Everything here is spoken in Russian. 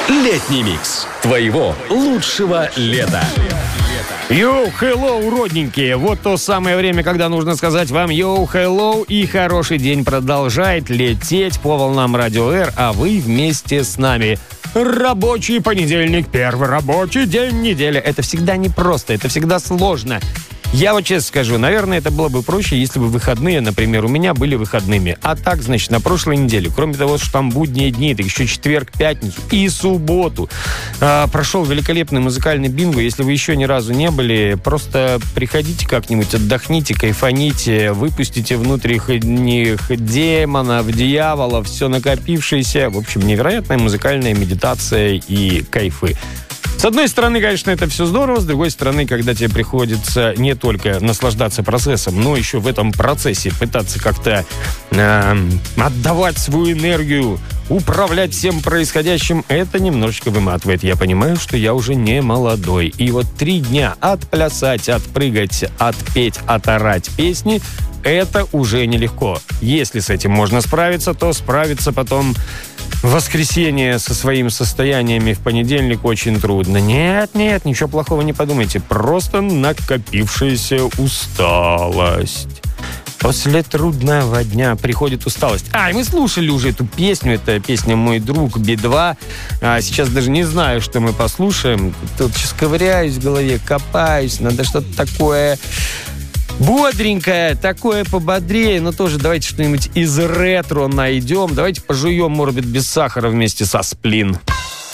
Летний микс твоего лучшего лета. Йоу, хеллоу, родненькие. Вот то самое время, когда нужно сказать вам йоу, хеллоу, и хороший день продолжает лететь по волнам Радио Р, а вы вместе с нами. Рабочий понедельник, первый рабочий день недели. Это всегда непросто, это всегда сложно. Я вот честно скажу, наверное, это было бы проще, если бы выходные, например, у меня были выходными. А так, значит, на прошлой неделе, кроме того, что там будние дни, так еще четверг, пятницу и субботу, прошел великолепный музыкальный бинго. Если вы еще ни разу не были, просто приходите как-нибудь, отдохните, кайфаните, выпустите внутренних демонов, дьяволов, все накопившееся. В общем, невероятная музыкальная медитация и кайфы. С одной стороны, конечно, это все здорово, с другой стороны, когда тебе приходится не только наслаждаться процессом, но еще в этом процессе пытаться как-то отдавать свою энергию, управлять всем происходящим, это немножечко выматывает. Я понимаю, что я уже не молодой. И вот 3 дня отплясать, отпрыгать, отпеть, оторать песни — это уже нелегко. Если с этим можно справиться, то справиться потом в воскресенье со своими состояниями в понедельник очень трудно. Нет, ничего плохого не подумайте. Просто накопившаяся усталость. После трудного дня приходит усталость. И мы слушали уже эту песню. Это песня «Мой друг Би-2». Сейчас даже не знаю, что мы послушаем. Тут сейчас ковыряюсь в голове, копаюсь. Надо что-то такое бодренькое, такое пободрее, но тоже давайте что-нибудь из ретро найдем. Давайте пожуем, может быть, без сахара вместе со «Сплин».